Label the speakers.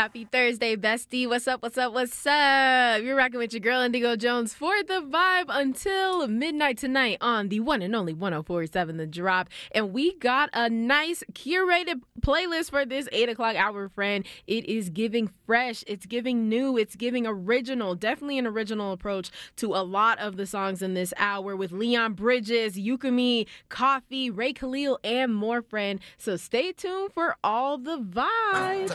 Speaker 1: Happy Thursday, bestie. What's up? What's up? What's up? You're rocking with your girl, Indigo Jones, for the vibe until midnight tonight on the one and only 104.7 The Drop. And we got a nice curated playlist for this 8 o'clock hour, friend. It is giving fresh. It's giving new. It's giving original. Definitely an original approach to a lot of the songs in this hour with Leon Bridges, Yukimi, Coffee, Ray Khalil, and more, friend. So stay tuned for all the vibes.